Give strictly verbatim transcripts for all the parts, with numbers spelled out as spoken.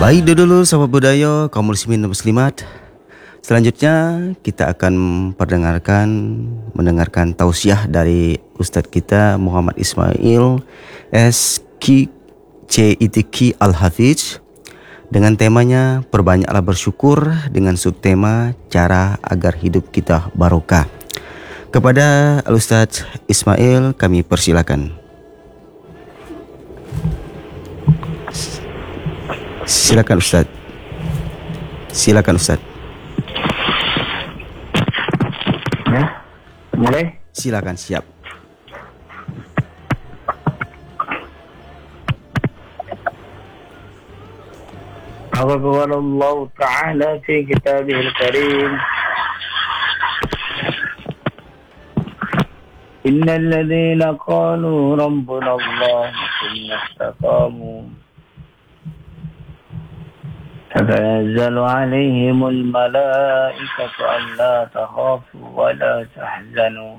Baik dulu sahabat budaya, kaum muslimin dan muslimat. Selanjutnya kita akan perdengarkan mendengarkan tausiah dari Ustaz kita Muhammad Ismail S K C I T Q Al-Hafiz dengan temanya Perbanyaklah Bersyukur dengan subtema Cara Agar Hidup Kita Barokah. Kepada Al-Ustaz Ismail kami persilakan. Silakan Ustaz. Silakan Ustaz. Ya, mulai. Silakan, siap. قال الله تعالى في كتابه الكريم إن الذين قالوا ربنا الله ثم استقاموا تتنزل عليهم الملائكة ألا تخافوا ولا تحزنوا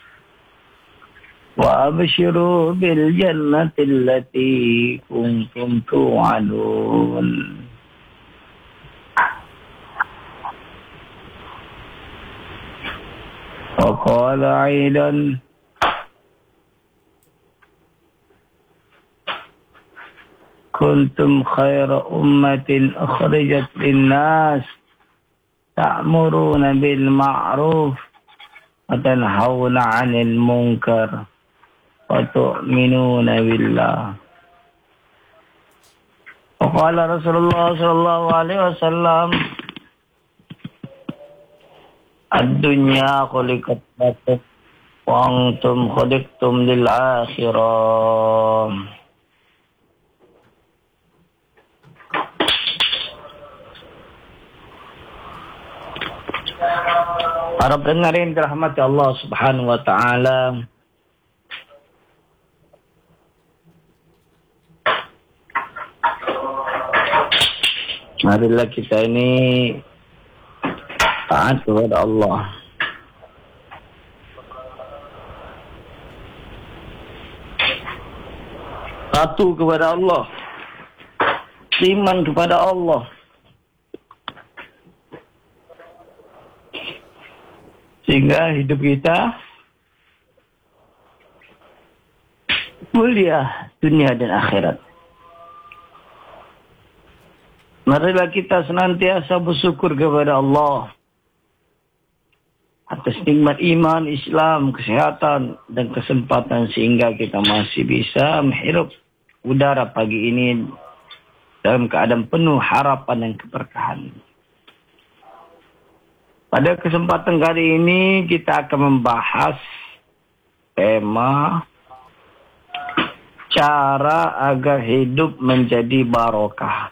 وأبشروا بالجنة التي كنتم توعدون وقال أيضا كنتم خير أمة أخرجت للناس تأمرون بالمعروف وتنهون عن المنكر وتؤمنون بالله وقال رسول الله صلى الله عليه وسلم الدنيا خلقت لكم وأنتم خلقتم للآخرة. Para pendengar yang dirahmati Allah Subhanahu wa taala, marilah kita ini taat kepada Allah. Patuh kepada Allah. Iman kepada Allah. Sehingga hidup kita mulia dunia dan akhirat. Marilah kita senantiasa bersyukur kepada Allah atas nikmat iman, Islam, kesehatan dan kesempatan sehingga kita masih bisa menghirup udara pagi ini dalam keadaan penuh harapan dan keberkahan. Pada kesempatan kali ini kita akan membahas tema cara agar hidup menjadi barokah.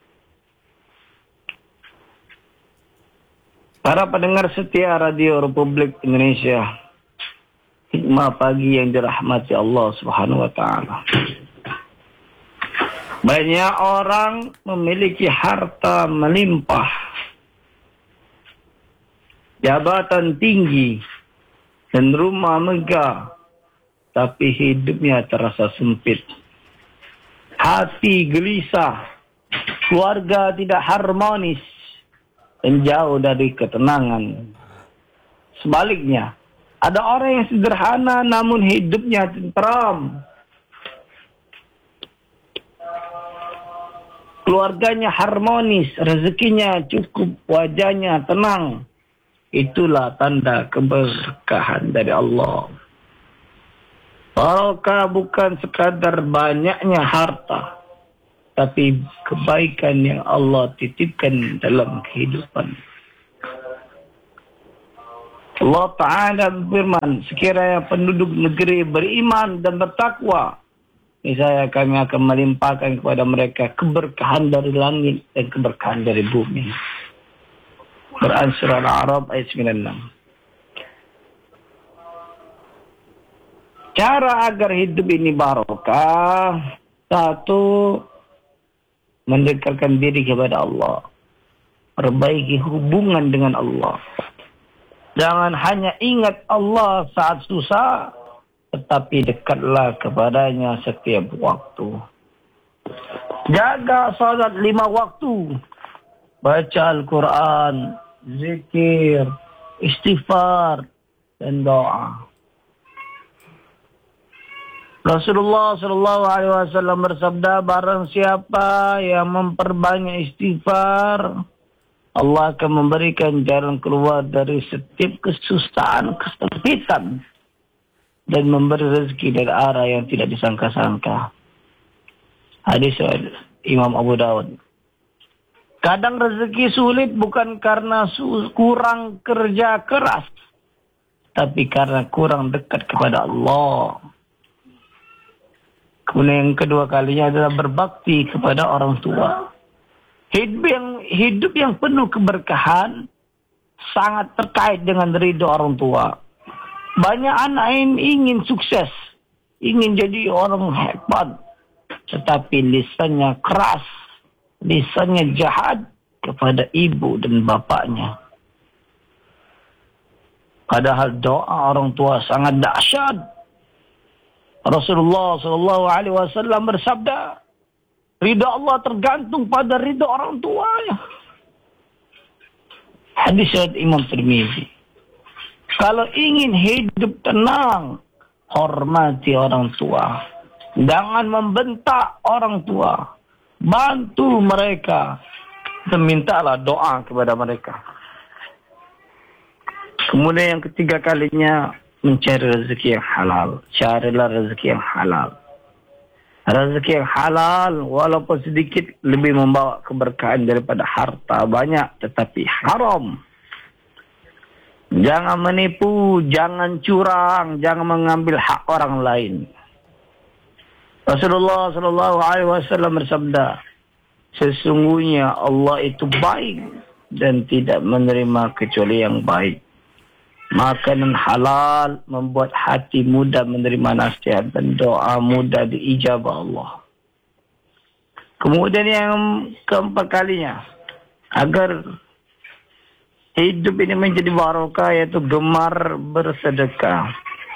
Para pendengar setia Radio Republik Indonesia, hikmah pagi yang dirahmati Allah Subhanahu wa taala. Banyak orang memiliki harta melimpah, jabatan tinggi, dan rumah megah, tapi hidupnya terasa sempit. Hati gelisah, keluarga tidak harmonis, dan jauh dari ketenangan. Sebaliknya, ada orang yang sederhana namun hidupnya tenteram. Keluarganya harmonis, rezekinya cukup, wajahnya tenang. Itulah tanda keberkahan dari Allah. Barokah bukan sekadar banyaknya harta, tapi kebaikan yang Allah titipkan dalam kehidupan. Allah Ta'ala berfirman, sekiranya penduduk negeri beriman dan bertakwa, niscaya kami akan melimpahkan kepada mereka keberkahan dari langit dan keberkahan dari bumi. Quran Surah Al-A'raf ayat sembilan puluh enam. Cara agar hidup ini barokah, satu, mendekatkan diri kepada Allah. Perbaiki hubungan dengan Allah. Jangan hanya ingat Allah saat susah, tetapi dekatlah kepadanya setiap waktu. Jaga salat lima waktu. Baca Al-Quran, zikir, istighfar, dan doa. Rasulullah Shallallahu Alaihi Wasallam bersabda, barang siapa yang memperbanyak istighfar, Allah akan memberikan jalan keluar dari setiap kesusahan, kesempitan, dan memberi rezeki dari arah yang tidak disangka-sangka. Hadis Imam Abu Dawud. Kadang rezeki sulit bukan karena kurang kerja keras, tapi karena kurang dekat kepada Allah. Kemudian yang kedua kalinya adalah berbakti kepada orang tua. Hidup yang, hidup yang penuh keberkahan sangat terkait dengan ridho orang tua. Banyak anak yang ingin sukses, ingin jadi orang hebat, tetapi lisannya keras, lisannya jahat kepada ibu dan bapaknya. Padahal doa orang tua sangat dahsyat. Rasulullah Shallallahu Alaihi Wasallam bersabda, ridha Allah tergantung pada ridha orang tuanya. Hadis riwayat Imam Tirmizi. Kalau ingin hidup tenang, hormati orang tua. Jangan membentak orang tua. Bantu mereka dan mintalah doa kepada mereka. Kemudian yang ketiga kalinya, mencari rezeki yang halal. Carilah rezeki yang halal. Rezeki yang halal walaupun sedikit lebih membawa keberkahan daripada harta banyak tetapi haram. Jangan menipu, jangan curang, jangan mengambil hak orang lain. Rasulullah Shallallahu Alaihi Wasallam bersabda, sesungguhnya Allah itu baik dan tidak menerima kecuali yang baik. Makanan halal membuat hati mudah menerima nasihat dan doa mudah diijabah Allah. Kemudian yang keempat kalinya, agar hidup ini menjadi barokah, yaitu gemar bersedekah.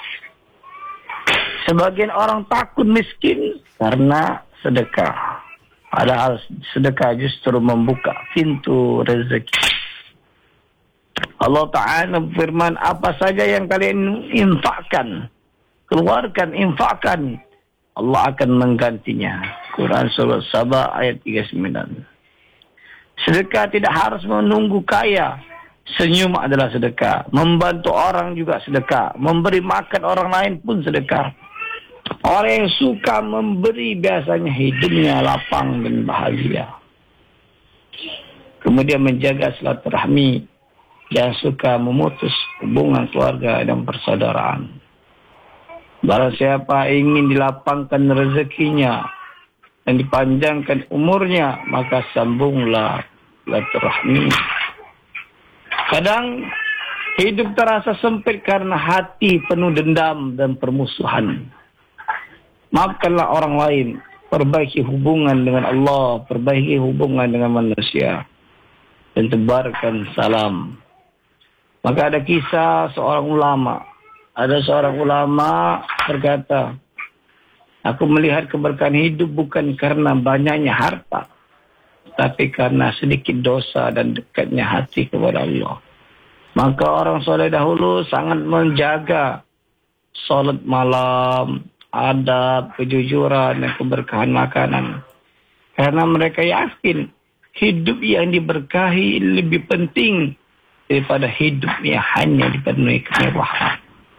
Sebagian orang takut miskin karena sedekah. Padahal sedekah justru membuka pintu rezeki. Allah Ta'ala berfirman, apa saja yang kalian infakkan, keluarkan, infakkan, Allah akan menggantinya. Quran Surah Sabah ayat tiga puluh sembilan. Sedekah tidak harus menunggu kaya. Senyum adalah sedekah. Membantu orang juga sedekah. Memberi makan orang lain pun sedekah. Orang yang suka memberi biasanya hidupnya lapang dan bahagia. Kemudian menjaga silaturahmi. Yang suka memutus hubungan keluarga dan persaudaraan. Barang siapa ingin dilapangkan rezekinya dan dipanjangkan umurnya, maka sambunglah silaturahmi. Kadang hidup terasa sempit karena hati penuh dendam dan permusuhan. Maafkanlah orang lain, perbaiki hubungan dengan Allah, perbaiki hubungan dengan manusia, dan tebarkan salam. Maka ada kisah seorang ulama. Ada seorang ulama berkata, aku melihat keberkahan hidup bukan karena banyaknya harta, tapi karena sedikit dosa dan dekatnya hati kepada Allah. Maka orang soleh dahulu sangat menjaga salat malam, adab, kejujuran, dan keberkahan makanan. Karena mereka yakin hidup yang diberkahi lebih penting daripada hidup yang hanya dipenuhi kemewahan.